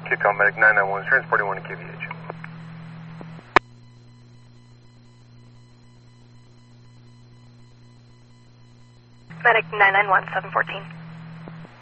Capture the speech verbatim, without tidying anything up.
Q-Tel Medic nine nine one, transporting one to Q V H. Medic nine nine one, seven fourteen.